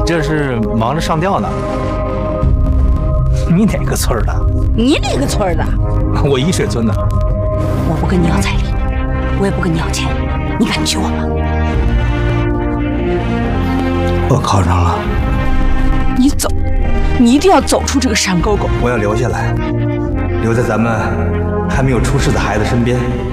这是忙着上吊呢。你哪个村的？ 你哪个村的？ 我沂水村的。 我不跟你要彩礼，我也不跟你要钱，你敢娶我吗？ 我考上了。 你走，你一定要走出这个山沟沟。 我要留下来，留在咱们还没有出世的孩子身边。